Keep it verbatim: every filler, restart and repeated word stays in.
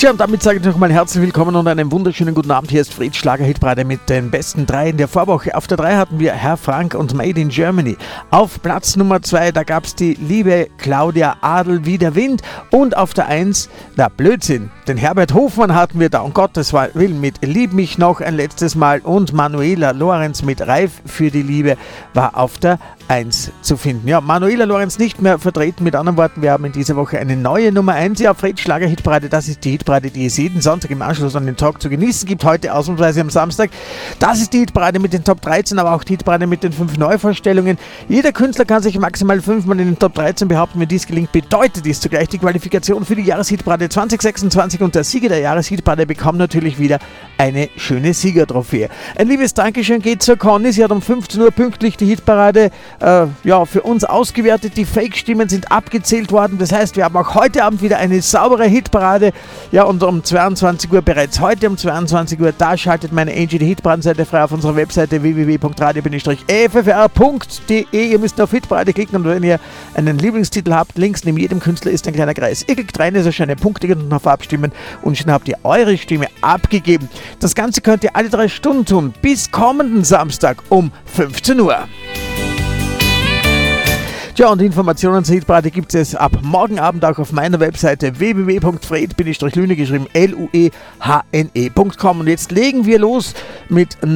Tja, und damit sage ich nochmal herzlich willkommen und einen wunderschönen guten Abend. Hier ist Fred, Schlager-Hitparade mit den besten drei in der Vorwoche. Auf der drei hatten wir Herr Frank und Made in Germany. Auf Platz Nummer zwei, da gab es die liebe Claudia Adl wie der Wind. Und auf der eins, na Blödsinn, den Herbert Hofmann hatten wir da, um Gottes Willen, mit Lieb mich noch ein letztes Mal. Und Manuela Lorenz mit Reif für die Liebe war auf der eins zu finden. Ja, Manuela Lorenz nicht mehr vertreten. Mit anderen Worten, wir haben in dieser Woche eine neue Nummer eins. Ja, Fred, Schlager-Hitparade, das ist die Hitparade, die es jeden Sonntag im Anschluss an den Talk zu genießen gibt. Heute ausnahmsweise am Samstag. Das ist die Hitparade mit den Top dreizehn, aber auch die Hitparade mit den fünf Neuvorstellungen. Jeder Künstler kann sich maximal fünfmal in den Top dreizehn behaupten. Wenn dies gelingt, bedeutet dies zugleich die Qualifikation für die Jahreshitparade zwanzig sechsundzwanzig und der Sieger der Jahreshitparade bekommt natürlich wieder eine schöne Siegertrophäe. Ein liebes Dankeschön geht zur Conny. Sie hat um fünfzehn Uhr pünktlich die Hitparade äh, ja, für uns ausgewertet. Die Fake-Stimmen sind abgezählt worden. Das heißt, wir haben auch heute Abend wieder eine saubere Hitparade. Ja, und um zweiundzwanzig Uhr, bereits heute um zweiundzwanzig Uhr, da schaltet meine Angie die Hitparadenseite frei auf unserer Webseite w w w punkt radio f f r punkt d e. Ihr müsst auf Hitparade klicken und wenn ihr einen Lieblingstitel habt, links neben jedem Künstler ist ein kleiner Kreis. Ihr klickt rein, ist eine schöne Punkte und auf Abstimmen und schon habt ihr eure Stimme abgegeben. Das Ganze könnt ihr alle drei Stunden tun, bis kommenden Samstag um fünfzehn Uhr. Tja, und Informationen zur Hitparade gibt es ab morgen Abend auch auf meiner Webseite w w w punkt fred Lüne geschrieben L U E H N E punkt com. Und jetzt legen wir los mit